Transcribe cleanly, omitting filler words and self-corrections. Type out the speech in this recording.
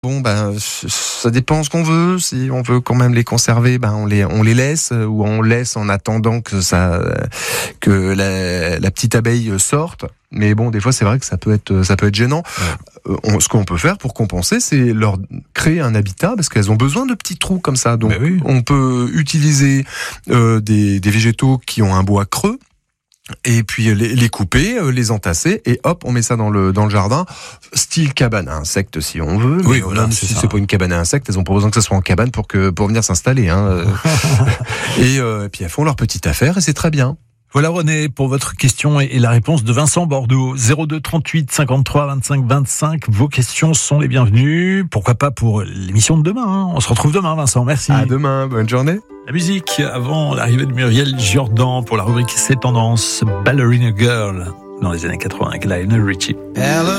Bon, ça dépend ce qu'on veut. Si on veut quand même les conserver, on les laisse, ou on laisse en attendant que la petite abeille sorte. Mais bon, des fois, c'est vrai que ça peut être gênant. Ouais. Ce qu'on peut faire pour compenser, c'est leur créer un habitat, parce qu'elles ont besoin de petits trous comme ça. Donc, on peut utiliser des végétaux qui ont un bois creux. Et puis les couper, les entasser, et hop, on met ça dans le jardin, style cabane à insectes si on veut. Oui, mais voilà, même si c'est pas une cabane à insectes, elles ont pas besoin que ça soit en cabane pour venir s'installer. Et puis elles font leur petite affaire et c'est très bien. Voilà René pour votre question et la réponse de Vincent Bordeaux. 02 38 53 25 25. Vos questions sont les bienvenues. Pourquoi pas pour l'émission de demain. On se retrouve demain Vincent, merci. À demain, bonne journée. La musique avant l'arrivée de Muriel Jourdan pour la rubrique C'est Tendance, Ballerina Girl dans les années 80 avec Lionel Richie.